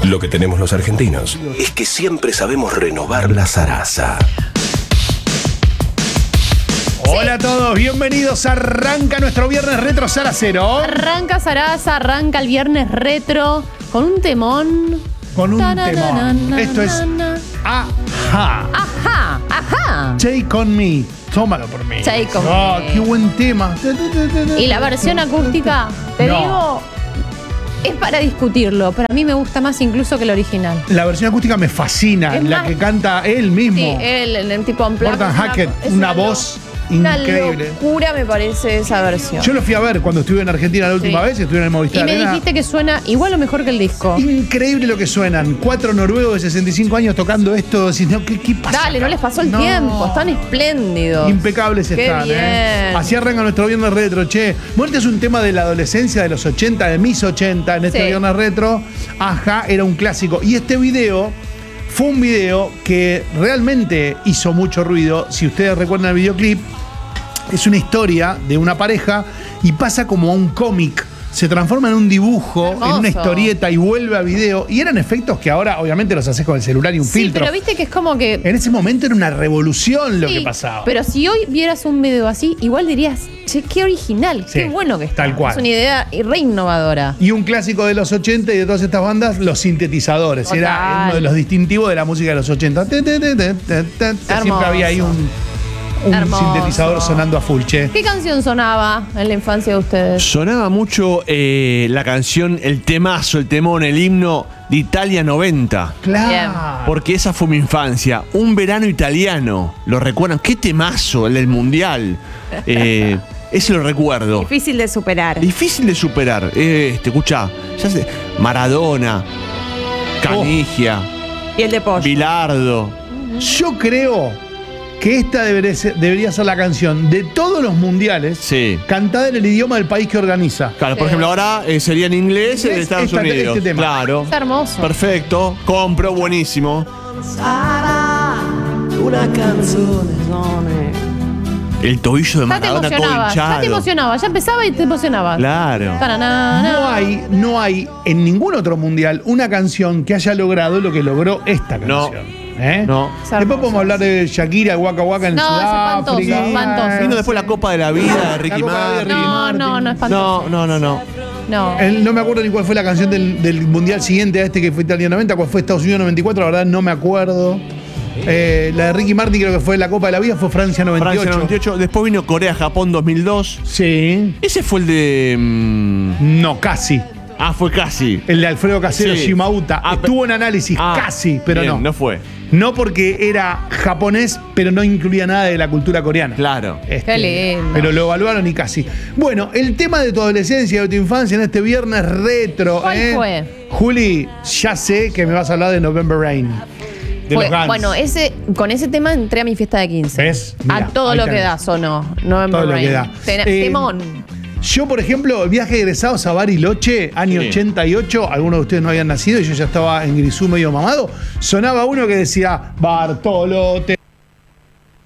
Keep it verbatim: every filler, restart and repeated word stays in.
Lo que tenemos los argentinos es que siempre sabemos renovar la zaraza. Hola a todos, bienvenidos. Arranca nuestro viernes retro Zaracero. Arranca Zaraza, arranca el viernes retro con un temón. Con un temón. Esto es Ajá. Ajá, ajá. Take on me. Tómalo por mí. Take on oh, me. Qué buen tema. Y la versión acústica, te No. digo, es para discutirlo. Para mí me gusta más incluso que el original. La versión acústica me fascina. Es la más- que canta él mismo. Sí, él, el, el tipo en plan. Morten es una- Hackett, es una lo- voz Una increíble. locura me parece esa versión. Yo lo fui a ver cuando estuve en Argentina la última Sí. vez, estuve en el Y Movistar me Arena. dijiste que suena igual o mejor que el disco. Increíble lo que suenan. Cuatro noruegos de sesenta y cinco años tocando esto. Decís, no, ¿qué, qué pasa Dale, acá? no les pasó el No. tiempo, están espléndidos. Impecables Qué están, bien. ¿eh? Así arranca nuestro viernes retro, che. Muerte es un tema de la adolescencia, de los ochenta, de mis ochenta, en este Sí. viernes retro. Ajá, era un clásico. Y este video fue un video que realmente hizo mucho ruido. Si ustedes recuerdan el videoclip, es una historia de una pareja y pasa como a un cómic. Se transforma en un dibujo, Hermoso. en una historieta y vuelve a video. Y eran efectos que ahora obviamente los haces con el celular y un Sí, filtro. pero viste que es como que. En ese momento era una revolución lo Sí, que pasaba. Pero si hoy vieras un video así, igual dirías, che, qué original, Sí, qué bueno que está. tal cual. Es una idea re innovadora. Y un clásico de los ochenta y de todas estas bandas, los sintetizadores. Total. Era uno de los distintivos de la música de los ochenta. Te, te, te, te, te, te. Siempre Hermoso. había ahí un, un Hermoso. sintetizador sonando a full, che. ¿Qué canción sonaba en la infancia de ustedes? Sonaba mucho eh, la canción, el temazo, el temón, el himno de Italia noventa. Claro. Porque esa fue mi infancia. Un verano italiano. ¿Lo recuerdan? ¿Qué temazo? El del mundial. Eh, ese lo recuerdo. Difícil de superar. Difícil de superar. Este, escuchá. Ya sé, Maradona, Canigia, Y el de pollo. Bilardo. Yo creo que esta debería ser, debería ser la canción de todos los mundiales Sí. cantada en el idioma del país que organiza. Claro, por Sí. ejemplo, ahora eh, sería en inglés en Es Estados esta- Unidos. este tema. Claro. Está hermoso. Perfecto. Compro, buenísimo. El tobillo de Ya te Maradona todo emocionaba, ya te hinchado. emocionaba, ya empezaba y te emocionaba. Claro. Taraná, No hay, no hay en ningún otro mundial una canción que haya logrado lo que logró esta No. canción. ¿Eh? No. Es Después hermoso. podemos hablar de Shakira, Waka Waka en No, es espantoso, Sudáfrica. espantoso. Vino después la Copa de la Vida de Ricky Copa de la Vida de Martin. Ricky No, Martin. no, no es espantoso. No, no, no, no. No. El- no me acuerdo ni cuál fue la canción del, del mundial siguiente a este que fue Italia noventa, cuál fue Estados Unidos noventa y cuatro, la verdad no me acuerdo. Eh, la de Ricky Martin creo que fue la Copa de la Vida, fue Francia noventa y ocho. Francia noventa y ocho. Después vino Corea-Japón dos mil dos. Sí. Ese fue el de. mm, No, casi. ah, fue casi. El de Alfredo Casero, Sí. Shimauta. Ah, Estuvo en análisis, Ah, casi, pero bien, no. No fue. No porque era japonés, pero no incluía nada de la cultura coreana. Claro. Este, Qué lindo. Pero lo evaluaron y casi. Bueno, el tema de tu adolescencia y de tu infancia en este viernes retro. ¿Cuál ¿eh? fue? Juli, ya sé que me vas a hablar de November Rain. De Fue- los Guns. bueno, ese, con ese tema entré a mi fiesta de quince. ¿Ves? Mirá, a todo ahí lo que tenés. da sonó. November Todo lo Rain. que da. Ten- Eh, Temón. Yo, por ejemplo, el viaje de egresados a Bariloche, año Sí. ochenta y ocho, algunos de ustedes no habían nacido y yo ya estaba en Grisú medio mamado, sonaba uno que decía Bartolo, te